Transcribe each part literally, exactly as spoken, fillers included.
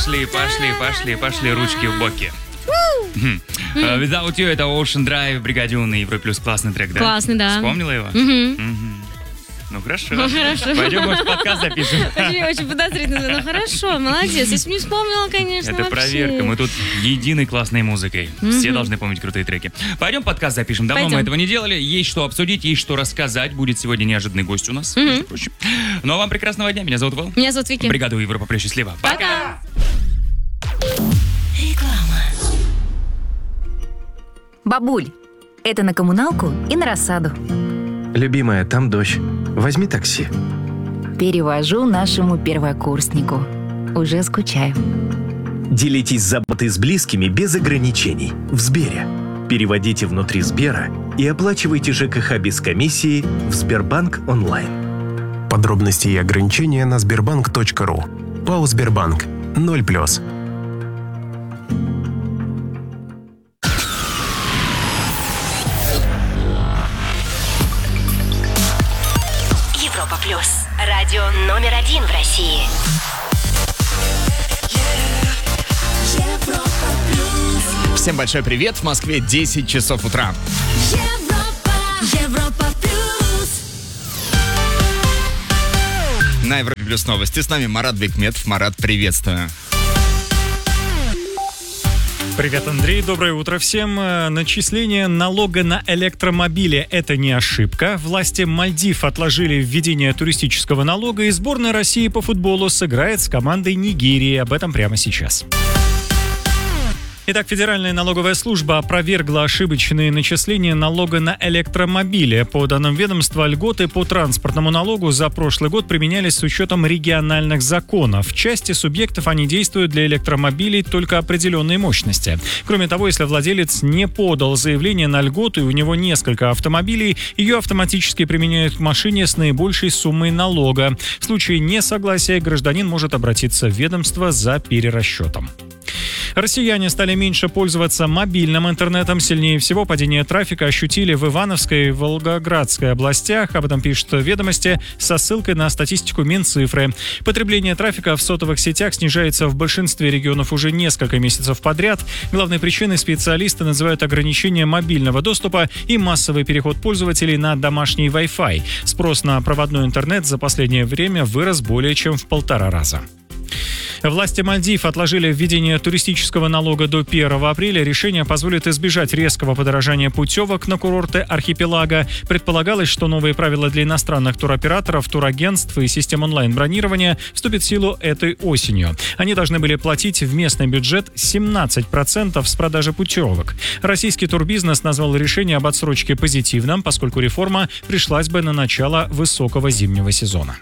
Пошли, пошли, пошли, пошли, ручки в боки. Uh, Without You — это Ocean Drive, Бригаде У на Европе Плюс. Классный трек, да? Классный, да. Вспомнила его? Угу. Mm-hmm. Ну, хорошо. Ну, хорошо. Пойдем, может, подкаст запишем. Очень, очень подозрительно. Ну, хорошо, молодец. Если бы не вспомнила, конечно, Это вообще. проверка. Мы тут единой классной музыкой. Все должны помнить крутые треки. Пойдем подкаст запишем. Давно Пойдем. мы этого не делали. Есть что обсудить, есть что рассказать. Будет сегодня неожиданный гость у нас, между прочим. Ну, а вам прекрасного дня. Меня зовут Вол. Меня зовут Вики. Бригаду Европа Плюс. Счастливо. Пока. Бабуль, это на коммуналку и на рассаду. Любимая, там дождь. Возьми такси. Перевожу нашему первокурснику. Уже скучаю. Делитесь заботой с близкими без ограничений в Сбере. Переводите внутри Сбера и оплачивайте ЖКХ без комиссии в Сбербанк онлайн. Подробности и ограничения на сбербанк точка ру. ПАО «Сбербанк». ноль плюс. Европа Плюс. Радио номер один в России. Всем большой привет. В Москве десять часов утра. Европа, Европа Плюс. На Европе Плюс новости. С нами Марат Бекметов. Марат, приветствую. Привет, Андрей. Доброе утро всем. Начисление налога на электромобили – это не ошибка. Власти Мальдив отложили введение туристического налога, и сборная России по футболу сыграет с командой Нигерии. Об этом прямо сейчас. Итак, Федеральная налоговая служба опровергла ошибочные начисления налога на электромобили. По данным ведомства, льготы по транспортному налогу за прошлый год применялись с учетом региональных законов. В части субъектов они действуют для электромобилей только определенной мощности. Кроме того, если владелец не подал заявление на льготу и у него несколько автомобилей, ее автоматически применяют к машине с наибольшей суммой налога. В случае несогласия гражданин может обратиться в ведомство за перерасчетом. Россияне стали меньше пользоваться мобильным интернетом. Сильнее всего падение трафика ощутили в Ивановской и Волгоградской областях. Об этом пишут «Ведомости» со ссылкой на статистику Минцифры. Потребление трафика в сотовых сетях снижается в большинстве регионов уже несколько месяцев подряд. Главной причиной специалисты называют ограничение мобильного доступа и массовый переход пользователей на домашний Wi-Fi. Спрос на проводной интернет за последнее время вырос более чем в полтора раза. Власти Мальдив отложили введение туристического налога до первого апреля. Решение позволит избежать резкого подорожания путевок на курорты архипелага. Предполагалось, что новые правила для иностранных туроператоров, турагентств и систем онлайн-бронирования вступят в силу этой осенью. Они должны были платить в местный бюджет семнадцать процентов с продажи путевок. Российский турбизнес назвал решение об отсрочке позитивным, поскольку реформа пришлась бы на начало высокого зимнего сезона.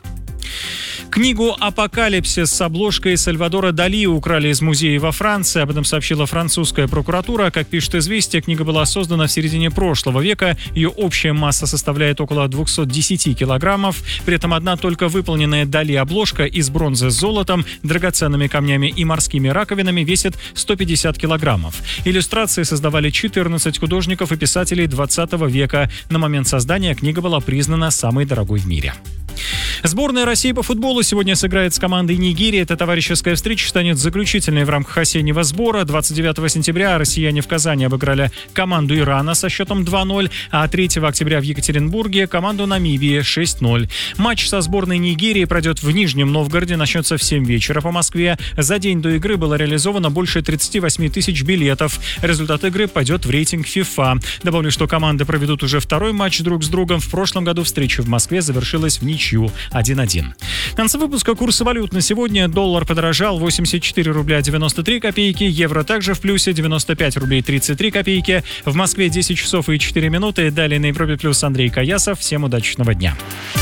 Книгу «Апокалипсис» с обложкой Сальвадора Дали украли из музея во Франции. Об этом сообщила французская прокуратура. Как пишет «Известия», книга была создана в середине прошлого века. Ее общая масса составляет около двести десять килограммов. При этом одна только выполненная Дали обложка из бронзы с золотом, драгоценными камнями и морскими раковинами весит сто пятьдесят килограммов. Иллюстрации создавали четырнадцать художников и писателей двадцатого века. На момент создания книга была признана самой дорогой в мире. Сборная России по футболу сегодня сыграет с командой Нигерии. Эта товарищеская встреча станет заключительной в рамках осеннего сбора. двадцать девятого сентября россияне в Казани обыграли команду Ирана со счетом два ноль, а третьего октября в Екатеринбурге команду Намибии шесть ноль. Матч со сборной Нигерии пройдет в Нижнем Новгороде, начнется в семь вечера по Москве. За день до игры было реализовано больше тридцать восемь тысяч билетов. Результат игры пойдет в рейтинг FIFA. Добавлю, что команды проведут уже второй матч друг с другом. В прошлом году встреча в Москве завершилась в ничью один один. В конце выпуска курсы валют на сегодня. Доллар подорожал восемьдесят четыре рубля девяносто три копейки. Евро также в плюсе девяносто пять рублей тридцать три копейки. В Москве десять часов и четыре минуты. Далее на Европе Плюс Андрей Каясов. Всем удачного дня.